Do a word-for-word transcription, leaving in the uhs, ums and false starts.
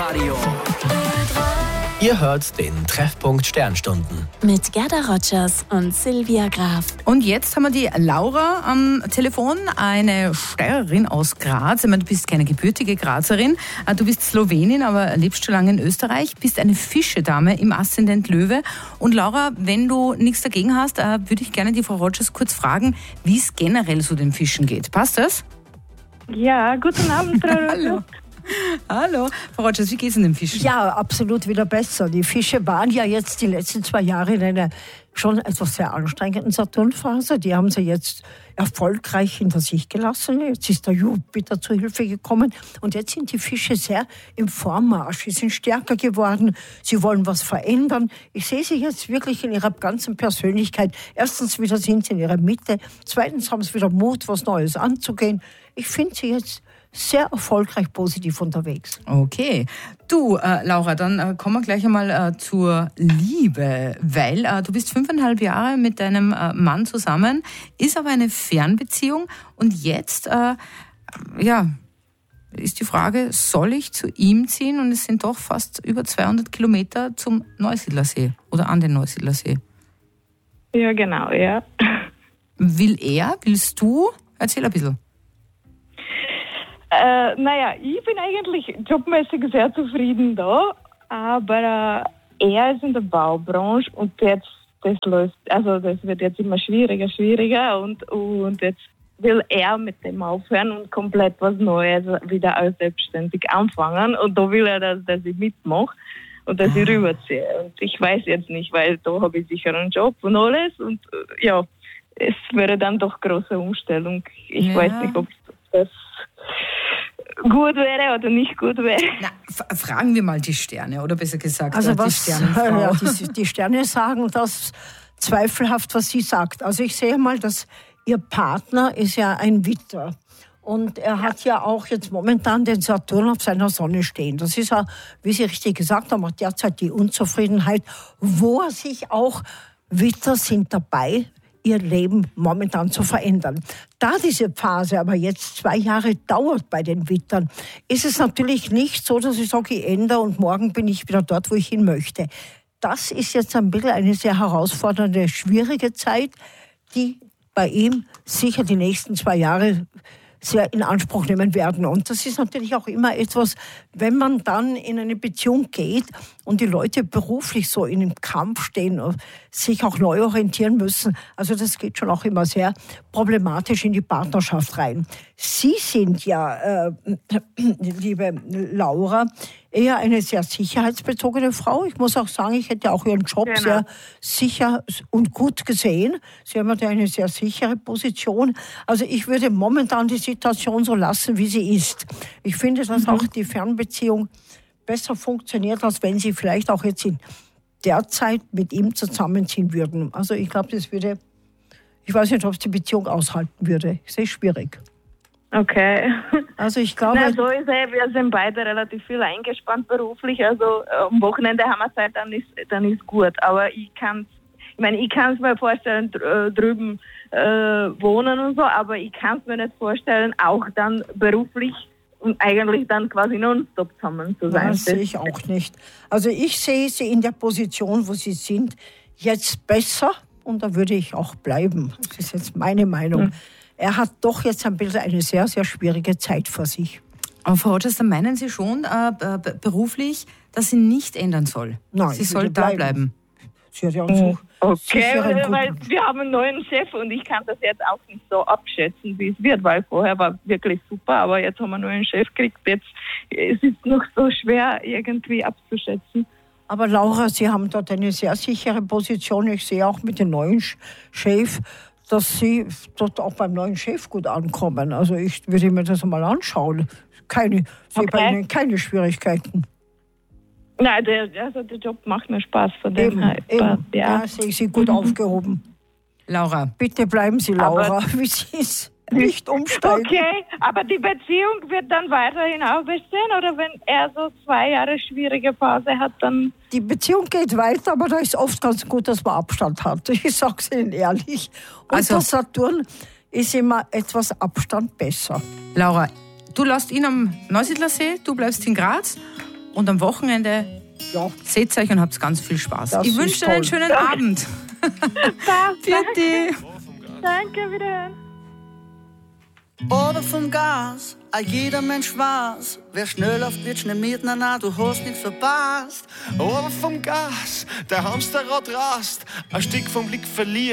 Radio. Ihr hört den Treffpunkt Sternstunden. Mit Gerda Rogers und Silvia Graf. Und jetzt haben wir die Laura am Telefon, eine Steirerin aus Graz. Ich meine, du bist keine gebürtige Grazerin, du bist Slowenin, aber lebst schon lange in Österreich, bist eine Fischedame im Aszendent Löwe. Und Laura, wenn du nichts dagegen hast, würde ich gerne die Frau Rogers kurz fragen, wie es generell so den Fischen geht. Passt das? Ja, guten Abend, Frau Rogers. Hallo. Hallo. Frau Rogers, wie geht es denn den Fischen? Ja, absolut wieder besser. Die Fische waren ja jetzt die letzten zwei Jahre in einer schon etwas sehr anstrengenden Saturnphase. Die haben sie jetzt erfolgreich hinter sich gelassen. Jetzt ist der Jupiter zu Hilfe gekommen. Und jetzt sind die Fische sehr im Vormarsch. Sie sind stärker geworden. Sie wollen was verändern. Ich sehe sie jetzt wirklich in ihrer ganzen Persönlichkeit. Erstens wieder sind sie in ihrer Mitte. Zweitens haben sie wieder Mut, was Neues anzugehen. Ich finde sie jetzt sehr erfolgreich positiv unterwegs. Okay. Du, äh, Laura, dann äh, kommen wir gleich einmal äh, zur Liebe, weil äh, du bist fünfeinhalb Jahre mit deinem äh, Mann zusammen, ist aber eine Fernbeziehung und jetzt, äh, ja, ist die Frage, soll ich zu ihm ziehen? Und es sind doch fast über zweihundert Kilometer zum Neusiedlersee oder an den Neusiedlersee. Ja, genau, ja. Will er? Willst du? Erzähl ein bisschen. Äh, naja, ich bin eigentlich jobmäßig sehr zufrieden da, aber äh, er ist in der Baubranche und jetzt, das läuft, also das wird jetzt immer schwieriger, schwieriger und, und jetzt will er mit dem aufhören und komplett was Neues wieder als selbstständig anfangen und da will er, dass, dass ich mitmache und dass ich rüberziehe und ich weiß jetzt nicht, weil da habe ich sicher einen Job und alles und äh, ja, es wäre dann doch eine große Umstellung. Ich ja. weiß nicht, ob das gut wäre oder nicht gut wäre. Na, f- fragen wir mal die Sterne, oder besser gesagt, also die was, Sternenfrau. Ja, die, die Sterne sagen das zweifelhaft, was sie sagt. Also ich sehe mal, dass ihr Partner ist ja ein Widder. Und er hat ja auch jetzt momentan den Saturn auf seiner Sonne stehen. Das ist ja, wie Sie richtig gesagt haben, auch derzeit die Unzufriedenheit, wo er sich auch, Widder sind dabei, ihr Leben momentan zu verändern. Da diese Phase aber jetzt zwei Jahre dauert bei den Widdern, ist es natürlich nicht so, dass ich sage, ich ändere und morgen bin ich wieder dort, wo ich hin möchte. Das ist jetzt ein bisschen eine sehr herausfordernde, schwierige Zeit, die bei ihm sicher die nächsten zwei Jahre sehr in Anspruch nehmen werden. Und das ist natürlich auch immer etwas, wenn man dann in eine Beziehung geht und die Leute beruflich so in einem Kampf stehen und sich auch neu orientieren müssen. Also das geht schon auch immer sehr problematisch in die Partnerschaft rein. Sie sind ja, äh, liebe Laura, eher eine sehr sicherheitsbezogene Frau. Ich muss auch sagen, ich hätte auch Ihren Job genau. sehr sicher und gut gesehen. Sie haben ja eine sehr sichere Position. Also ich würde momentan die Situation so lassen, wie sie ist. Ich finde, dass mhm. auch die Fernbeziehung besser funktioniert, als wenn Sie vielleicht auch jetzt in der Zeit mit ihm zusammenziehen würden. Also ich glaube, das würde, ich weiß nicht, ob es die Beziehung aushalten würde. Ich sehe es schwierig. Okay. Also ich glaube... Na, so ist es, wir sind beide relativ viel eingespannt beruflich, also am Wochenende haben wir Zeit, dann ist, dann ist gut, aber ich kann ich meine, ich kann es mir vorstellen, drüben äh, wohnen und so, aber ich kann es mir nicht vorstellen, auch dann beruflich und eigentlich dann quasi nonstop zusammen zu sein. Das sehe ich auch nicht. Also ich sehe sie in der Position, wo sie sind, jetzt besser und da würde ich auch bleiben. Das ist jetzt meine Meinung. Hm. Er hat doch jetzt ein bisschen eine sehr, sehr schwierige Zeit vor sich. Aber Frau Rogers, dann meinen Sie schon äh, b- beruflich, dass sie nicht ändern soll? Nein, sie soll da bleiben. Sie hat ja auch okay, weil, weil wir haben einen neuen Chef und ich kann das jetzt auch nicht so abschätzen, wie es wird, weil vorher war wirklich super, aber jetzt haben wir einen neuen Chef gekriegt. Jetzt es ist noch so schwer irgendwie abzuschätzen. Aber Laura, Sie haben dort eine sehr sichere Position. Ich sehe auch mit dem neuen Chef, dass Sie dort auch beim neuen Chef gut ankommen. Also ich würde mir das mal anschauen. Keine, ich sehe okay. bei Ihnen keine Schwierigkeiten. Nein, der, also der Job macht mir Spaß. Von dem Eben, her. eben. Ja. Ja, sehe ich Sie gut mhm. aufgehoben. Laura. Bitte bleiben Sie, Laura, aber wie Sie ist. Nicht umsteigen. Okay, aber die Beziehung wird dann weiterhin auch bestehen oder wenn er so zwei Jahre schwierige Phase hat, dann... Die Beziehung geht weiter, aber da ist oft ganz gut, dass man Abstand hat. Ich sage es Ihnen ehrlich. Und also, der Saturn ist immer etwas Abstand besser. Laura, du lässt ihn am Neusiedlersee, du bleibst in Graz Und am Wochenende Ja. seht euch und habt ganz viel Spaß. Das ich ist wünsche dir einen toll. schönen Abend. Vierte. Danke, wiederhören. Oder vom Gas, a jeder Mensch weiß. Wer schnell auf wird schnell mit, na na, du hast nichts verpasst. Aber vom Gas, der Hamsterrad rast, ein Stück vom Blick verliert.